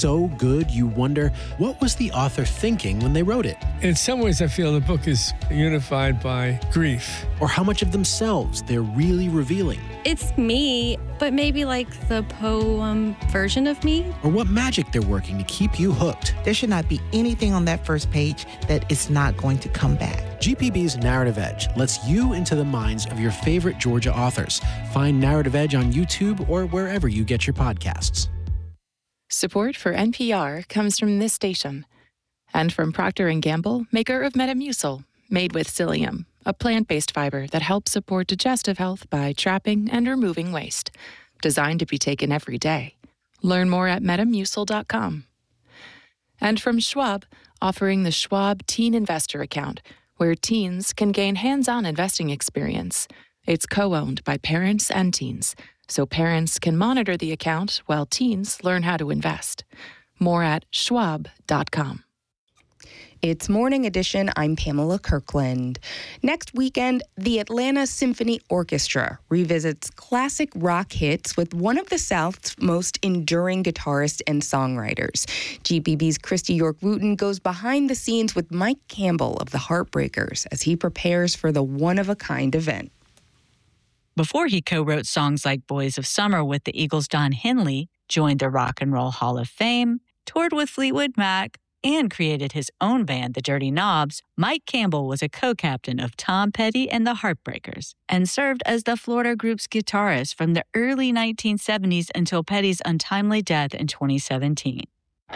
so good you wonder, what was the author thinking when they wrote it? In some ways, I feel the book is unified by grief. Or how much of themselves they're really revealing? It's me, but maybe like the poem version of me. Or what magic they're working to keep you hooked. There should not be anything on that first page that is not going to come back. GPB's Narrative Edge lets you into the minds of your favorite Georgia authors. Find Narrative Edge on YouTube or wherever you get your podcasts. Support for NPR comes from this station and from Procter & Gamble, maker of Metamucil, made with psyllium, a plant-based fiber that helps support digestive health by trapping and removing waste. Designed to be taken every day. Learn more at metamucil.com. And from Schwab, offering the Schwab Teen Investor Account, where teens can gain hands-on investing experience. It's co-owned by parents and teens, so parents can monitor the account while teens learn how to invest. More at schwab.com. It's Morning Edition. I'm Pamela Kirkland. Next weekend, the Atlanta Symphony Orchestra revisits classic rock hits with one of the South's most enduring guitarists and songwriters. GPB's Christy York-Wooten goes behind the scenes with Mike Campbell of the Heartbreakers as he prepares for the one-of-a-kind event. Before he co-wrote songs like Boys of Summer with the Eagles' Don Henley, joined the Rock and Roll Hall of Fame, toured with Fleetwood Mac, and created his own band, the Dirty Knobs, Mike Campbell was a co-captain of Tom Petty and the Heartbreakers and served as the Florida group's guitarist from the early 1970s until Petty's untimely death in 2017.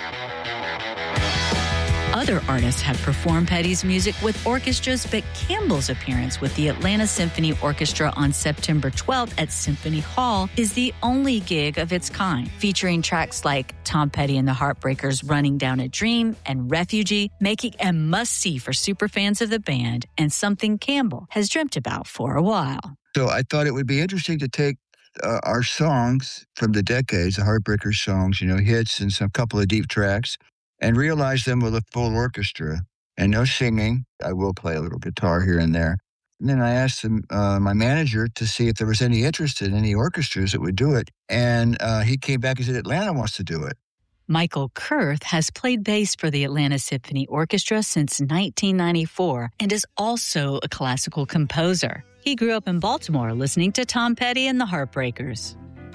Other artists have performed Petty's music with orchestras, but Campbell's appearance with the Atlanta Symphony Orchestra on September 12th at Symphony Hall is the only gig of its kind, featuring tracks like Tom Petty and the Heartbreakers' Running Down a Dream and Refugee, making a must-see for superfans of the band and something Campbell has dreamt about for a while. So I thought it would be interesting to take our songs from the decades, the Heartbreakers songs, hits and some couple of deep tracks, and realize them with a full orchestra and no singing. I will play a little guitar here and there. And then I asked my manager to see if there was any interest in any orchestras that would do it. And he came back and said, Atlanta wants to do it. Michael Kurth has played bass for the Atlanta Symphony Orchestra since 1994 and is also a classical composer. He grew up in Baltimore listening to Tom Petty and the Heartbreakers.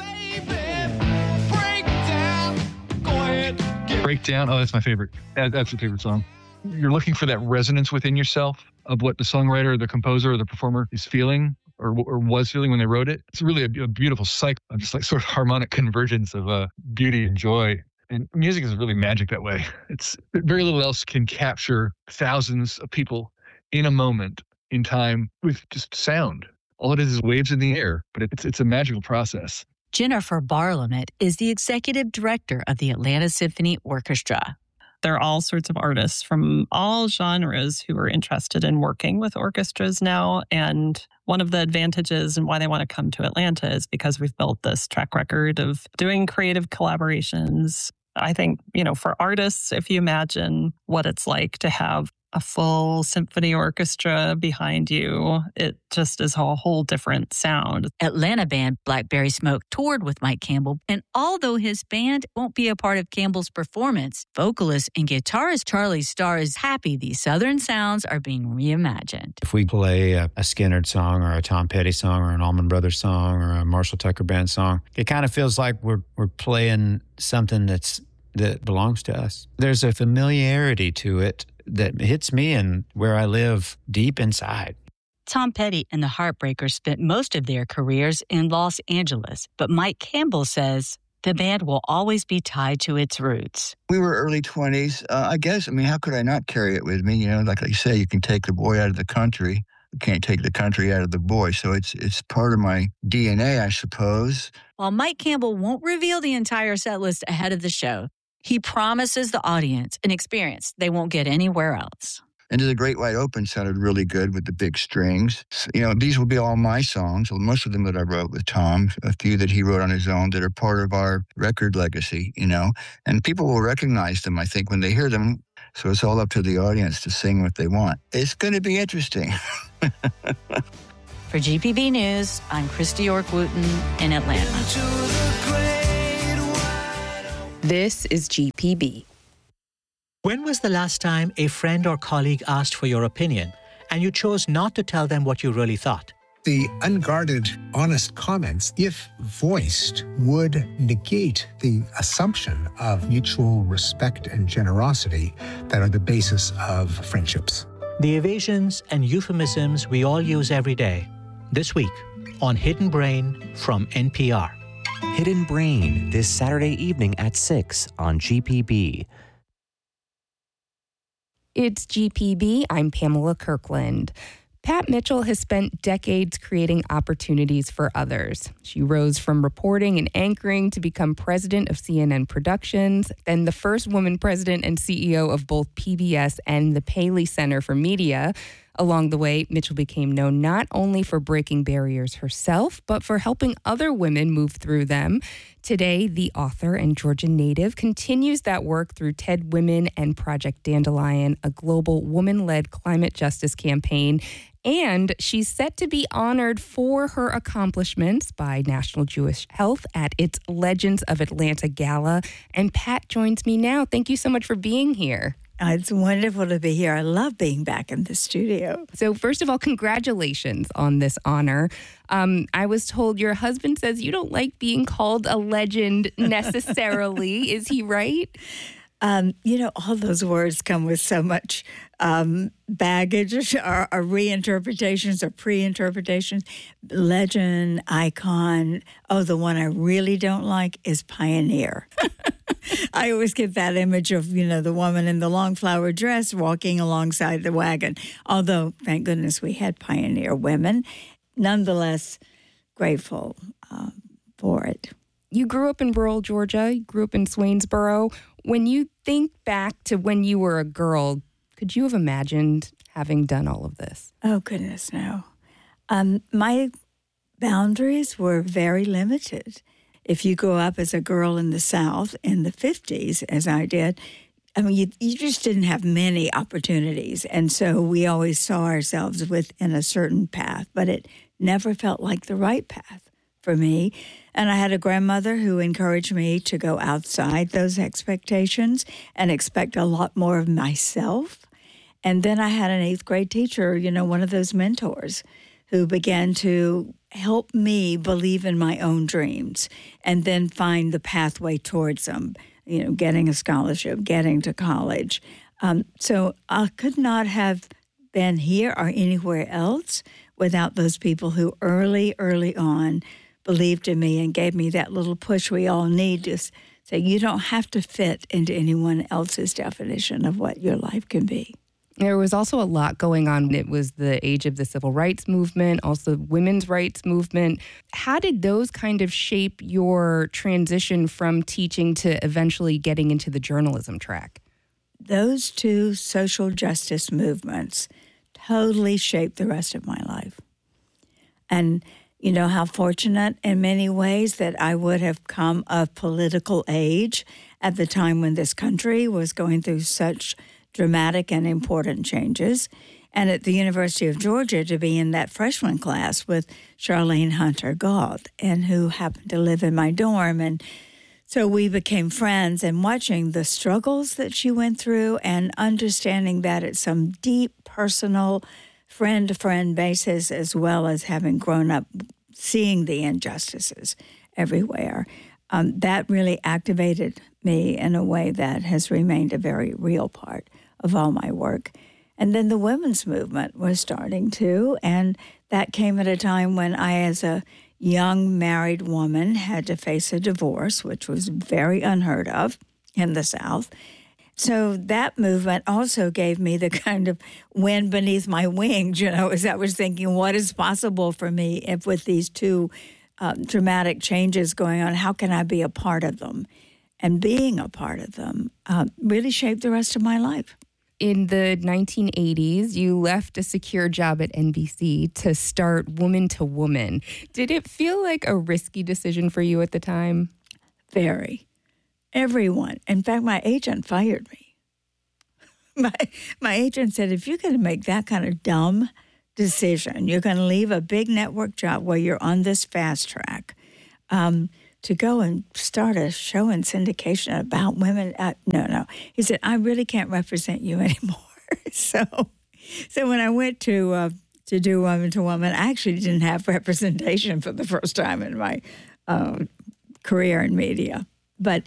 Breakdown, oh, that's my favorite. That's a favorite song. You're looking for that resonance within yourself of what the songwriter, the composer, or the performer is feeling or was feeling when they wrote it. It's really a beautiful cycle of just like sort of harmonic convergence of beauty and joy. And music is really magic that way. It's very little else can capture thousands of people in a moment in time with just sound. All it is waves in the air, but it's a magical process. Jennifer Barlamit is the executive director of the Atlanta Symphony Orchestra. There are all sorts of artists from all genres who are interested in working with orchestras now. And one of the advantages and why they want to come to Atlanta is because we've built this track record of doing creative collaborations. I think, for artists, if you imagine what it's like to have a full symphony orchestra behind you, it just is a whole different sound. Atlanta band Blackberry Smoke toured with Mike Campbell, and although his band won't be a part of Campbell's performance, vocalist and guitarist Charlie Starr is happy these Southern sounds are being reimagined. If we play a Skynyrd song or a Tom Petty song or an Allman Brothers song or a Marshall Tucker Band song, it kind of feels like we're playing something that belongs to us. There's a familiarity to it that hits me and where I live deep inside. Tom Petty and the Heartbreakers spent most of their careers in Los Angeles, but Mike Campbell says the band will always be tied to its roots. We were early 20s. I guess, how could I not carry it with me? Like you say, you can take the boy out of the country. You can't take the country out of the boy. So it's part of my DNA, I suppose. While Mike Campbell won't reveal the entire set list ahead of the show, he promises the audience an experience they won't get anywhere else. Into the Great Wide Open sounded really good with the big strings. These will be all my songs, most of them that I wrote with Tom, a few that he wrote on his own that are part of our record legacy, and people will recognize them, I think, when they hear them. So it's all up to the audience to sing what they want. It's going to be interesting. For GPB News, I'm Christy York-Wooten in Atlanta. This is GPB. When was the last time a friend or colleague asked for your opinion and you chose not to tell them what you really thought? The unguarded, honest comments, if voiced, would negate the assumption of mutual respect and generosity that are the basis of friendships. The evasions and euphemisms we all use every day. This week on Hidden Brain from NPR. Hidden Brain, this Saturday evening at 6 on GPB. It's GPB. I'm Pamela Kirkland. Pat Mitchell has spent decades creating opportunities for others. She rose from reporting and anchoring to become president of CNN Productions, then the first woman president and CEO of both PBS and the Paley Center for Media. Along the way, Mitchell became known not only for breaking barriers herself, but for helping other women move through them. Today, the author and Georgia native continues that work through TED Women and Project Dandelion, a global woman-led climate justice campaign. And she's set to be honored for her accomplishments by National Jewish Health at its Legends of Atlanta Gala. And Pat joins me now. Thank you so much for being here. It's wonderful to be here. I love being back in the studio. So first of all, congratulations on this honor. I was told your husband says you don't like being called a legend necessarily. Is he right? All those words come with so much baggage or reinterpretations or pre-interpretations. Legend, icon. Oh, the one I really don't like is pioneer. I always get that image of, the woman in the long flower dress walking alongside the wagon. Although, thank goodness we had pioneer women. Nonetheless, grateful for it. You grew up in rural Georgia. You grew up in Swainsboro. When you think back to when you were a girl, could you have imagined having done all of this? Oh, goodness, no. My boundaries were very limited. If you grew up as a girl in the South in the 50s, as I did, you just didn't have many opportunities. And so we always saw ourselves within a certain path, but it never felt like the right path for me. And I had a grandmother who encouraged me to go outside those expectations and expect a lot more of myself. And then I had an 8th grade teacher, one of those mentors who began to help me believe in my own dreams and then find the pathway towards them, getting a scholarship, getting to college. So I could not have been here or anywhere else without those people who early on believed in me and gave me that little push we all need to say, you don't have to fit into anyone else's definition of what your life can be. There was also a lot going on. It was the age of the civil rights movement, also women's rights movement. How did those kind of shape your transition from teaching to eventually getting into the journalism track? Those two social justice movements totally shaped the rest of my life. And how fortunate in many ways that I would have come of political age at the time when this country was going through such dramatic and important changes. And at the University of Georgia to be in that freshman class with Charlene Hunter Gault, and who happened to live in my dorm. And so we became friends, and watching the struggles that she went through and understanding that at some deep personal friend-to-friend basis, as well as having grown up seeing the injustices everywhere, that really activated me in a way that has remained a very real part of all my work. And then the women's movement was starting to, and that came at a time when I, as a young married woman, had to face a divorce, which was very unheard of in the South. So that movement also gave me the kind of wind beneath my wings, as I was thinking, what is possible for me if with these two dramatic changes going on, how can I be a part of them? And being a part of them really shaped the rest of my life. In the 1980s, you left a secure job at NBC to start Woman to Woman. Did it feel like a risky decision for you at the time? Very. Everyone. In fact, my agent fired me. My agent said, if you're going to make that kind of dumb decision, you're going to leave a big network job where you're on this fast track, to go and start a show in syndication about women. No. He said, I really can't represent you anymore. So when I went to do Woman to Woman, I actually didn't have representation for the first time in my career in media. But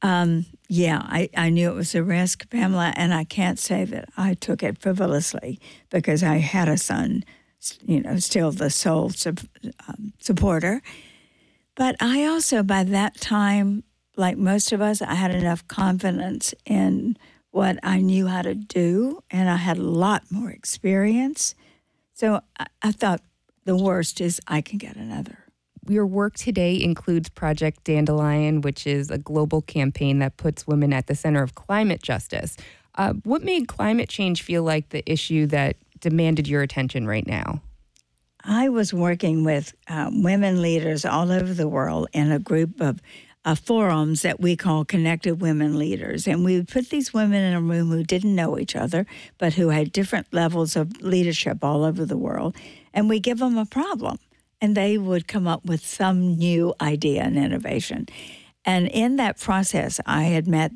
I knew it was a risk, Pamela, and I can't say that I took it frivolously because I had a son, still the sole supporter. But I also, by that time, like most of us, I had enough confidence in what I knew how to do, and I had a lot more experience. So I thought the worst is I can get another. Your work today includes Project Dandelion, which is a global campaign that puts women at the center of climate justice. What made climate change feel like the issue that demanded your attention right now? I was working with women leaders all over the world in a group of forums that we call Connected Women Leaders. And we would put these women in a room who didn't know each other, but who had different levels of leadership all over the world. And we give them a problem, and they would come up with some new idea and innovation. And in that process, I had met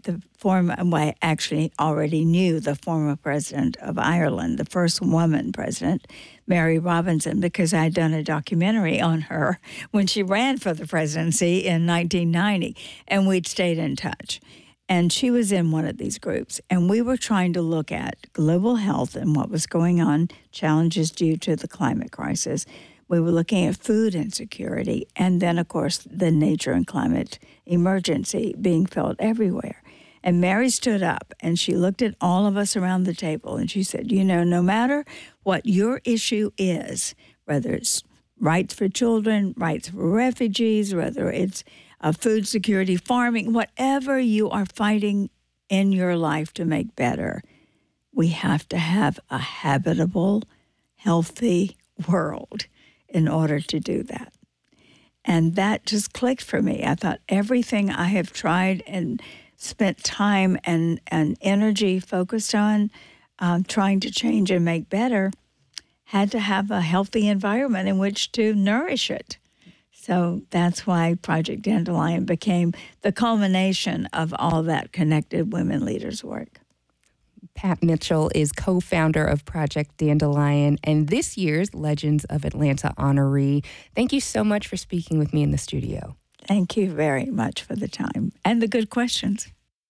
I actually already knew the former president of Ireland, the first woman president, Mary Robinson, because I had done a documentary on her when she ran for the presidency in 1990, and we'd stayed in touch. And she was in one of these groups, and we were trying to look at global health and what was going on, challenges due to the climate crisis. We were looking at food insecurity, and then, of course, the nature and climate emergency being felt everywhere. And Mary stood up, and she looked at all of us around the table, and she said, no matter what your issue is, whether it's rights for children, rights for refugees, whether it's food security, farming, whatever you are fighting in your life to make better, we have to have a habitable, healthy world in order to do that. And that just clicked for me. I thought everything I have tried and spent time and energy focused on trying to change and make better had to have a healthy environment in which to nourish it. So that's why Project Dandelion became the culmination of all that Connected Women Leaders work. Pat Mitchell is co-founder of Project Dandelion and this year's Legends of Atlanta honoree. Thank you so much for speaking with me in the studio. Thank you very much for the time and the good questions.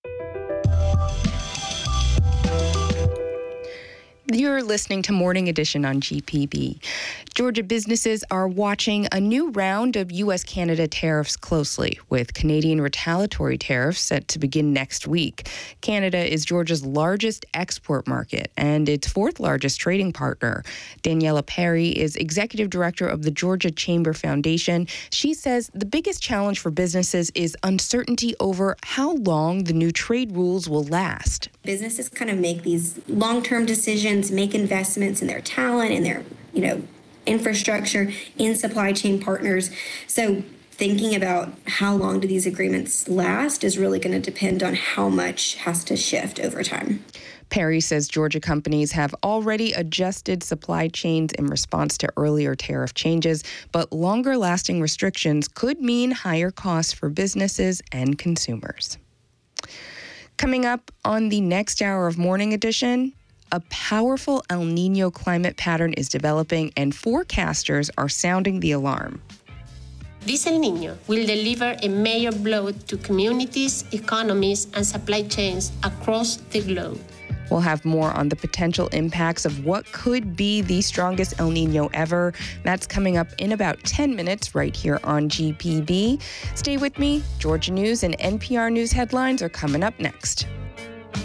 You're listening to Morning Edition on GPB. Georgia businesses are watching a new round of U.S.-Canada tariffs closely, with Canadian retaliatory tariffs set to begin next week. Canada is Georgia's largest export market and its fourth largest trading partner. Daniela Perry is executive director of the Georgia Chamber Foundation. She says the biggest challenge for businesses is uncertainty over how long the new trade rules will last. Businesses kind of make these long-term decisions, make investments in their talent, in their, infrastructure, in supply chain partners. So thinking about how long do these agreements last is really going to depend on how much has to shift over time. Perry says Georgia companies have already adjusted supply chains in response to earlier tariff changes, but longer-lasting restrictions could mean higher costs for businesses and consumers. Coming up on the next hour of Morning Edition, a powerful El Niño climate pattern is developing and forecasters are sounding the alarm. This El Niño will deliver a major blow to communities, economies, and supply chains across the globe. We'll have more on the potential impacts of what could be the strongest El Niño ever. That's coming up in about 10 minutes right here on GPB. Stay with me. Georgia News and NPR News headlines are coming up next.